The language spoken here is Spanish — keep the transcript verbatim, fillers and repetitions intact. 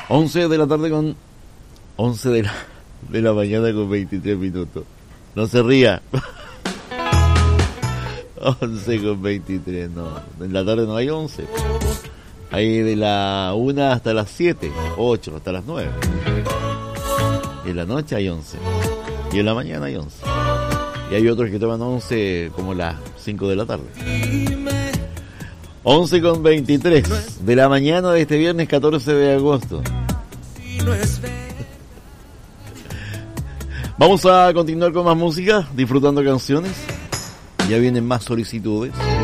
once de la tarde con... once de la, de la mañana con veintitrés minutos. No se ría. once con veintitrés, no. En la tarde no hay once. Hay de la una hasta las siete, ocho hasta las nueve. Y en la noche hay once. Y en la mañana hay once. Y hay otros que toman once como las cinco de la tarde. once con veintitrés de la mañana de este viernes catorce de agosto. Vamos a continuar con más música, disfrutando canciones. Ya vienen más solicitudes.